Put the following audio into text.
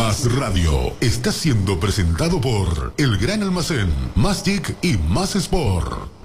Más Radio está siendo presentado por El Gran Almacén, Más TIC y Más Sport.